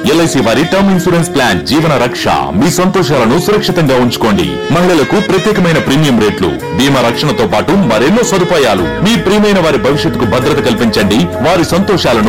LIC వారి term insurance plan జీవన రక్ష. మీ సంతోషాలను సురక్షితంగా ఉంచుకోండి. మహిళలకు ప్రత్యేకమైన ప్రీమియం రేట్లు, బీమా రక్షణతో పాటు మరెన్నో సదుపాయాలు. మీ ప్రియమైన వారి భవిష్యత్తుకు భద్రత కల్పించండి, వారి సంతోషాలను